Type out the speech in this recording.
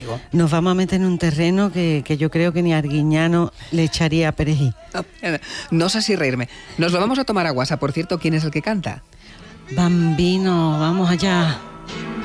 Nos vamos a meter en un terreno que yo creo que ni Arguiñano le echaría perejil. No sé si reírme. Nos lo vamos a tomar a guasa. Por cierto, ¿quién es el que canta? Bambino, vamos allá.